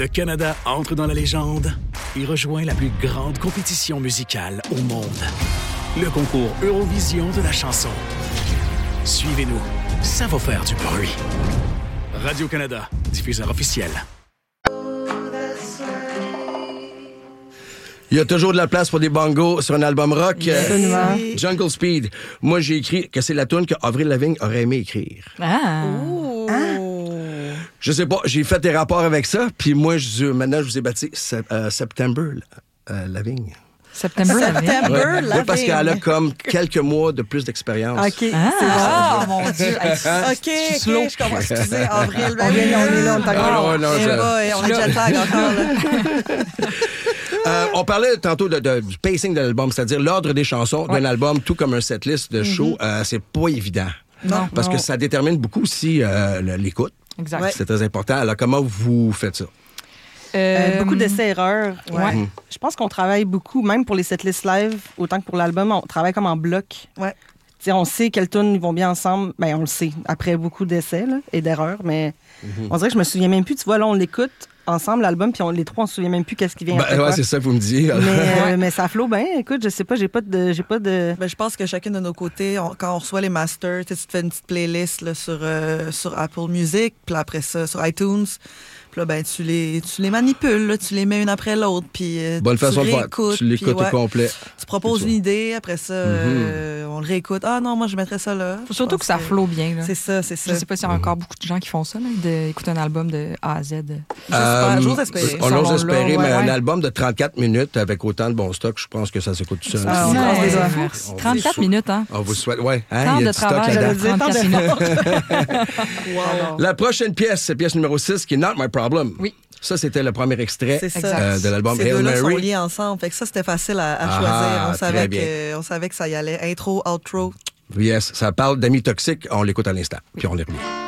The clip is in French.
Le Canada entre dans la légende et rejoint la plus grande compétition musicale au monde. Le concours Eurovision de la chanson. Suivez-nous, ça va faire du bruit. Radio-Canada, diffuseur officiel. Il y a toujours de la place pour des bongos sur un album rock. Absolument. Jungle Speed. Moi, j'ai écrit que c'est la tune qu'Avril Lavigne aurait aimé écrire. Ah! Je sais pas, j'ai fait des rapports avec ça, puis moi, maintenant, je vous ai baptisé September Lavigne. September, Oui, parce qu'elle a comme quelques mois de plus d'expérience. OK. Ah, mon Dieu. OK, je comprends. Excusez, Avril. On est là, on t'accorde. On est jet lag encore, là. On parlait tantôt du pacing de l'album, c'est-à-dire l'ordre des chansons d'un album, tout comme un setlist de show, c'est pas évident. Non. Parce que ça détermine beaucoup aussi l'écoute. Exact. Ouais. C'est très important. Alors, comment vous faites ça? Beaucoup d'essais-erreurs. Ouais. Je pense qu'on travaille beaucoup, même pour les setlists live, autant que pour l'album, on travaille comme en bloc. Ouais. T'sais, on sait quelles tunes vont bien ensemble. Ben, on le sait, après beaucoup d'essais là, et d'erreurs, mais on dirait que je me souviens même plus. Tu vois, là, on l'écoute ensemble, l'album, puis les trois, on se souvient même plus qu'est-ce qui vient après quoi. C'est ça que vous me dites. Mais ça flot bien. Écoute, je sais pas, j'ai pas de... Ben, je pense que chacun de nos côtés, quand on reçoit les masters, tu te fais une petite playlist là, sur Apple Music, puis après ça, sur iTunes. Puis là, ben, tu les manipules, là, tu les mets une après l'autre, puis Bonne tu façon de faire. réécoutes, Tu l'écoutes puis, au complet. Tu proposes C'est ça. une idée, après ça, on le réécoute. Ah non, moi, je mettrais ça là. Faut surtout que ça flow bien. Là. C'est ça. Je sais pas s'il y a encore beaucoup de gens qui font ça, d'écouter un album de A à Z. J'ose espérer. On ose espérer, mais un ouais. album de 34 minutes avec autant de bon stock, je pense que ça s'écoute tout seul. Ah, Ouais, on ouais, va. merci. 34 minutes, hein? On vous souhaite, ouais. Hein, Temps il y a de du stock travail, là-dedans. 34 minutes. Wow. La prochaine pièce, c'est pièce numéro 6, qui est Not My Problem. Oui. Ça, c'était le premier extrait C'est ça. de l'album Ces Hail deux-là sont Mary. liés ensemble. Fait que ça, c'était facile à Ah, choisir. très On savait que ça y allait. Intro, outro. Yes, ça parle d'amis toxiques. On l'écoute à l'instant, puis on les revient.